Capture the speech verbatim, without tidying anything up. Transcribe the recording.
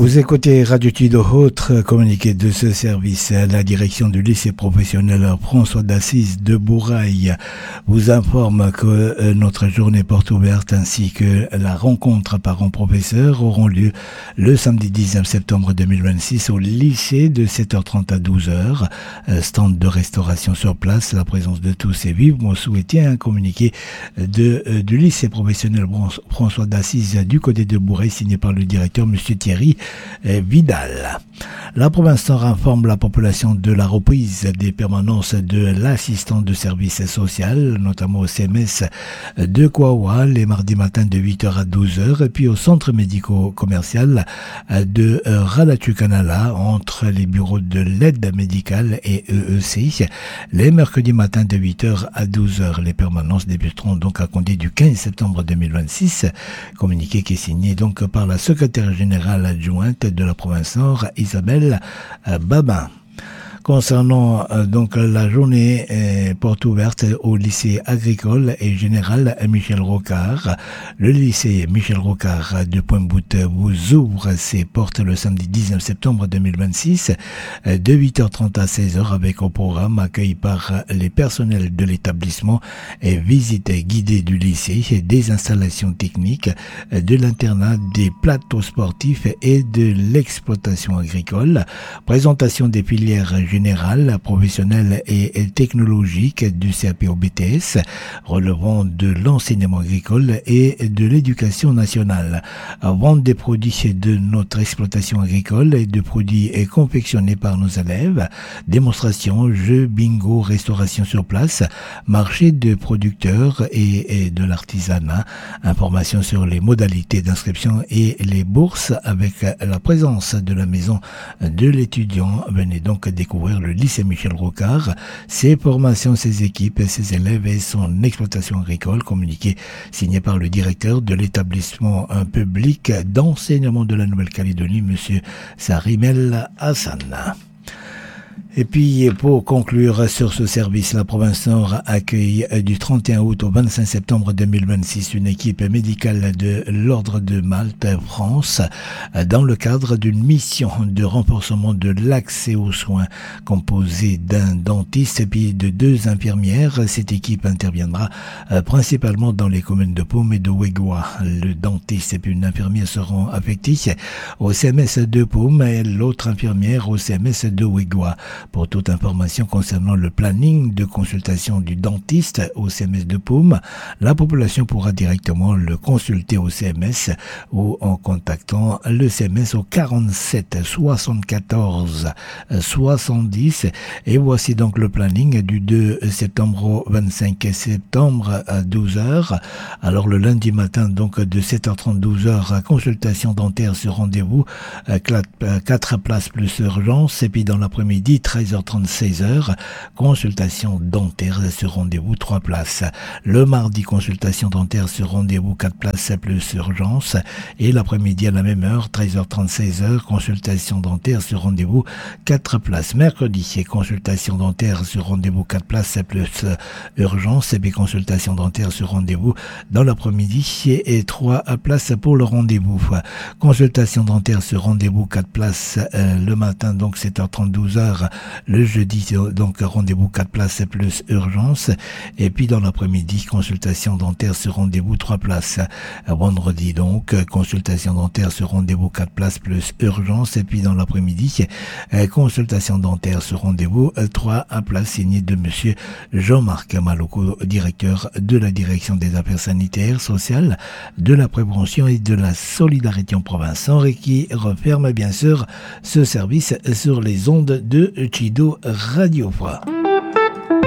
Vous écoutez Radio Tido, autre communiqué de ce service. La direction du lycée professionnel François d'Assise de Bourail vous informe que notre journée porte ouverte ainsi que la rencontre parents-professeurs auront lieu le samedi dix-neuf septembre deux mille vingt-six au lycée de sept heures trente à douze heures. Stand de restauration sur place, la présence de tous est vivement souhaitée. Un communiqué de, du lycée professionnel François d'Assise du côté de Bourail signé par le directeur monsieur Thierry Vidal. La province Nord informe la population de la reprise des permanences de l'assistant de service social, notamment au C M S de Kouawa, les mardis matins de huit heures à douze heures, et puis au centre médico-commercial de Ralachukanala, entre les bureaux de l'aide médicale et E E C, les mercredis matins de huit heures à douze heures. Les permanences débuteront donc à compter du quinze septembre deux mille vingt-six, communiqué qui est signé donc par la secrétaire générale adjointe de la province Nord, Isabelle Babin. Concernant euh, donc la journée euh, porte ouverte au lycée agricole et général Michel Rocard. Le lycée Michel Rocard de Pointe-Boute vous ouvre ses portes le samedi dix-neuf septembre deux mille vingt-six euh, de huit heures trente à seize heures avec au programme accueil par les personnels de l'établissement et visite guidée du lycée, des installations techniques, de l'internat, des plateaux sportifs et de l'exploitation agricole. Présentation des filières générale, professionnelle et technologique du C A P au B T S, relevant de l'enseignement agricole et de l'éducation nationale. Vente des produits de notre exploitation agricole et de produits confectionnés par nos élèves, démonstration, jeux, bingo, restauration sur place, marché de producteurs et, et de l'artisanat, information sur les modalités d'inscription et les bourses avec la présence de la maison de l'étudiant. Venez donc découvrir le lycée Michel Rocard, ses formations, ses équipes, ses élèves et son exploitation agricole, communiqué signé par le directeur de l'établissement public d'enseignement de la Nouvelle-Calédonie, monsieur Sarimel Hassan. Et puis, pour conclure sur ce service, la province Nord accueille du trente et un août au vingt-cinq septembre deux mille vingt-six une équipe médicale de l'Ordre de Malte, France, dans le cadre d'une mission de renforcement de l'accès aux soins composée d'un dentiste et puis de deux infirmières. Cette équipe interviendra principalement dans les communes de Paume et de Wegwa. Le dentiste et puis une infirmière seront affectés au C M S de Paume et l'autre infirmière au C M S de Wegwa. Pour toute information concernant le planning de consultation du dentiste au C M S de Paume, la population pourra directement le consulter au C M S ou en contactant le C M S au quarante-sept soixante-quatorze soixante-dix. Et voici donc le planning du deux septembre au vingt-cinq septembre à douze heures. Alors le lundi matin donc de sept heures trente douze heures, consultation dentaire sur rendez-vous, quatre places plus urgence, et puis dans l'après-midi treize heures trente seize heures, consultation dentaire sur rendez-vous, trois places. Le mardi, consultation dentaire sur rendez-vous, quatre places plus urgence. Et l'après-midi à la même heure, treize heures trente seize heures, consultation dentaire sur rendez-vous, quatre places. Mercredi, consultation dentaire sur rendez-vous, quatre places plus urgence. Et puis consultation dentaire sur rendez-vous dans l'après-midi et trois places pour le rendez-vous. Consultation dentaire sur rendez-vous, quatre places euh, le matin, donc sept heures trente douze heures. Le jeudi, donc rendez-vous quatre places plus urgence. Et puis dans l'après-midi, consultation dentaire sur rendez-vous trois places. Vendredi donc, consultation dentaire sur rendez-vous quatre places plus urgence. Et puis dans l'après-midi, consultation dentaire sur rendez-vous trois places, signé de monsieur Jean-Marc Maloko, directeur de la direction des affaires sanitaires, sociales, de la prévention et de la solidarité en province Nord, et qui referme bien sûr ce service sur les ondes de Chido Radio.